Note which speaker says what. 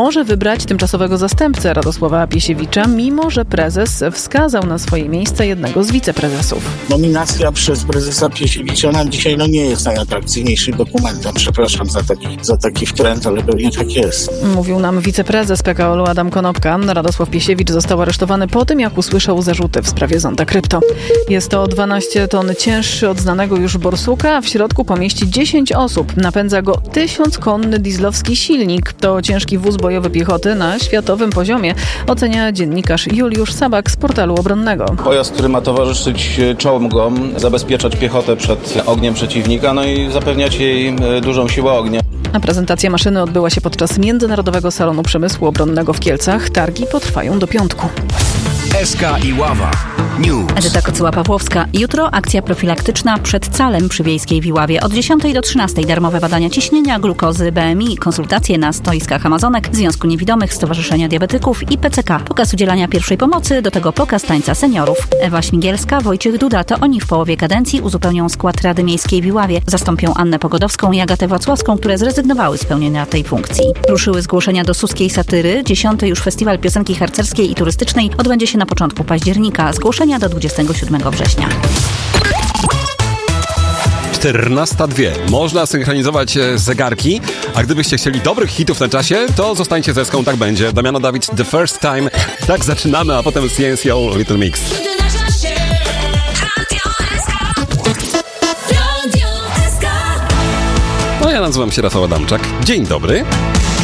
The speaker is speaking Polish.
Speaker 1: może wybrać tymczasowego zastępcę Radosława Piesiewicza, mimo że prezes wskazał na swoje miejsce jednego z wiceprezesów.
Speaker 2: Nominacja przez prezesa Piesiewicza nam dzisiaj nie jest najatrakcyjniejszym dokumentem. Przepraszam za taki wtręt, ale pewnie tak jest.
Speaker 1: Mówił nam wiceprezes PKO-u Adam Konopka. Radosław Piesiewicz został aresztowany po tym, jak usłyszał zarzuty w sprawie Zonda Krypto. Jest to 12 ton cięższy od znanego już borsuka, a w środku pomieści 10 osób. Napędza go 1000-konny dieslowski silnik. To ciężki wóz bojowy piechoty na światowym poziomie, ocenia dziennikarz Juliusz Sabak z portalu obronnego.
Speaker 3: Pojazd, który ma towarzyszyć czołgom, zabezpieczać piechotę przed ogniem przeciwnika, no i zapewniać jej dużą siłę ognia.
Speaker 1: A prezentacja maszyny odbyła się podczas Międzynarodowego Salonu Przemysłu Obronnego w Kielcach. Targi potrwają do piątku.
Speaker 4: SK Iława News.
Speaker 5: Edyta Kocyła-Pawłowska. Jutro akcja profilaktyczna przed Calem przy Wiejskiej w Iławie. Od 10 do 13 darmowe badania ciśnienia, glukozy, BMI, konsultacje na stoiskach Amazonek, Związku Niewidomych, Stowarzyszenia Diabetyków i PCK. Pokaz udzielania pierwszej pomocy, do tego pokaz tańca seniorów. Ewa Śmigielska, Wojciech Duda. To oni w połowie kadencji uzupełnią skład Rady Miejskiej w Iławie. Zastąpią Annę Pogodowską i Agatę Wacławską, które zrezygnowały z pełnienia tej funkcji. Ruszyły zgłoszenia do Suskiej Satyry. 10. już Festiwal Piosenki Harcerskiej i Turystycznej odbędzie się na początku października. Zgłoszenia do 27 września.
Speaker 6: 14:02. Można synchronizować zegarki, a gdybyście chcieli dobrych hitów na czasie, to zostańcie ze Eską, tak będzie. Damiano David, The First Time. Tak zaczynamy, a potem CNCO Little Mix. No ja nazywam się Rafał Adamczak. Dzień dobry.